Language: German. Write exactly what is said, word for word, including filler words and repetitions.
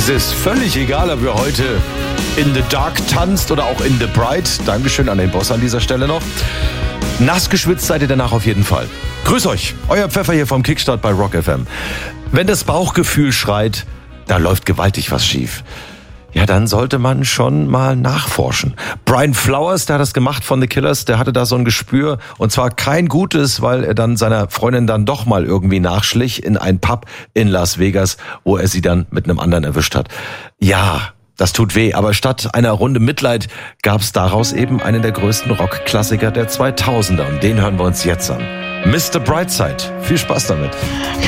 Es ist völlig egal, ob ihr heute in the dark tanzt oder auch in the bright. Dankeschön an den Boss an dieser Stelle noch. Nass geschwitzt seid ihr danach auf jeden Fall. Grüß euch, euer Pfeffer hier vom Kickstart bei Rock F M. Wenn das Bauchgefühl schreit, da läuft gewaltig was schief. Ja, dann sollte man schon mal nachforschen. Brian Flowers, der hat das gemacht von The Killers, der hatte da so ein Gespür. Und zwar kein gutes, weil er dann seiner Freundin dann doch mal irgendwie nachschlich in ein Pub in Las Vegas, wo er sie dann mit einem anderen erwischt hat. Ja, das tut weh, aber statt einer Runde Mitleid gab's daraus eben einen der größten Rockklassiker der zweitausender. Und den hören wir uns jetzt an. Mister Brightside. Viel Spaß damit.